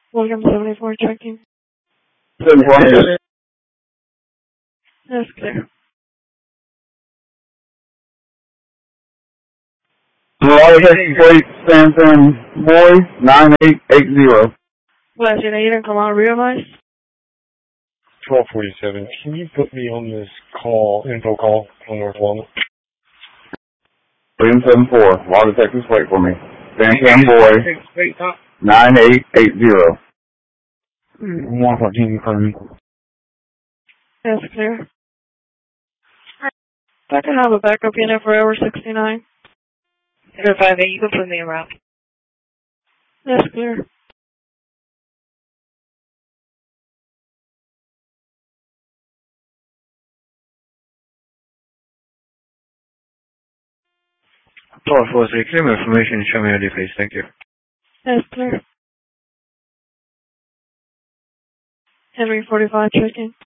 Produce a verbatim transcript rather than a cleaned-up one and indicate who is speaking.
Speaker 1: William seventy-four checking.
Speaker 2: seventy-four.
Speaker 1: That's clear.
Speaker 2: Water taking plate, Samson Boy, nine eight eight zero.
Speaker 1: Last unit, you didn't come out realize?
Speaker 3: twelve forty-seven. Can you put me on this call, info call on North Walnut?
Speaker 2: William seven four. Water Texas plate for me. Samson Boy, nine eight eight zero. one fourteen confirming.
Speaker 1: That's clear. I can have a backup unit for hour sixty-nine.
Speaker 4: zero five eight, you can put me around.
Speaker 1: That's clear.
Speaker 5: twelve four six, give me information, show me I D, please. Thank you.
Speaker 1: That's clear. Henry forty-five checking.